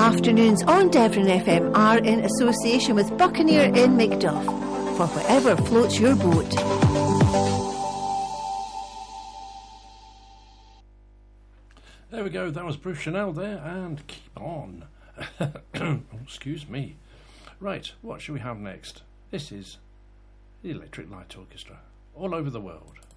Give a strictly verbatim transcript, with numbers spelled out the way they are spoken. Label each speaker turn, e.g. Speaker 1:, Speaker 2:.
Speaker 1: afternoons on Devon F M are in association with Buccaneer in Macduff for whatever floats your boat.
Speaker 2: There we go, that was Bruce Chanel there, and keep on. Oh, excuse me. Right, what shall we have next? This is the Electric Light Orchestra, all over the world.